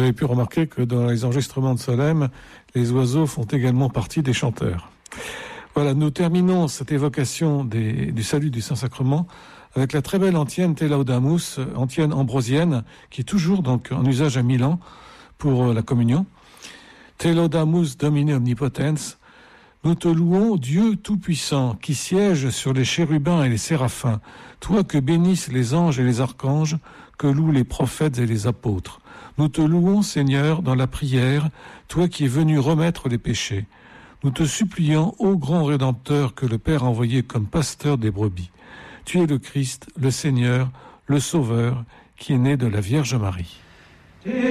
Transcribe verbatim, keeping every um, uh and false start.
avez pu remarquer que dans les enregistrements de Solesmes, les oiseaux font également partie des chanteurs. Voilà, nous terminons cette évocation des, du salut du Saint-Sacrement avec la très belle antienne Te Laudamus, antienne ambrosienne, qui est toujours donc en usage à Milan pour la communion. Te Laudamus Domine Omnipotens. Nous te louons, Dieu Tout-Puissant, qui siège sur les chérubins et les séraphins, toi que bénissent les anges et les archanges, que louent les prophètes et les apôtres. Nous te louons, Seigneur, dans la prière, toi qui es venu remettre les péchés. Nous te supplions, ô grand Rédempteur, que le Père a envoyé comme pasteur des brebis. Tu es le Christ, le Seigneur, le Sauveur, qui est né de la Vierge Marie.